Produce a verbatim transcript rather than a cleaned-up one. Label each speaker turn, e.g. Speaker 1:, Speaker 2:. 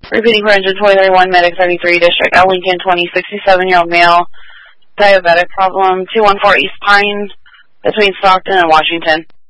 Speaker 1: Repeating for engine twenty thirty-one, medic thirty-three, district L. Lincoln, twenty, sixty-seven-year-old male, diabetic problem, two one four East Pine, between Stockton and Washington.